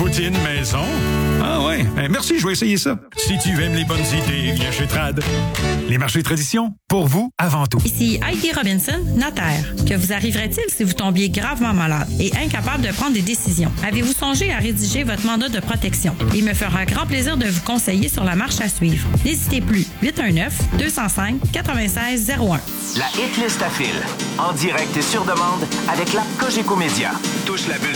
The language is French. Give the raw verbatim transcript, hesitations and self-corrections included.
poutine maison? Ah ouais, ben merci, je vais essayer ça. Si tu aimes les bonnes idées, viens chez Trad. Les marchés tradition, pour vous, avant tout. Ici Heidi Robinson, notaire. Que vous arriverait-il si vous tombiez gravement malade et incapable de prendre des décisions? Avez-vous songé à rédiger votre mandat de protection? Il me fera grand plaisir de vous conseiller sur la marche à suivre. N'hésitez plus, huit un neuf, deux zéro cinq, neuf six zéro un. La hitlist à fil, en direct et sur demande avec la Cogeco Média. Touche la bulle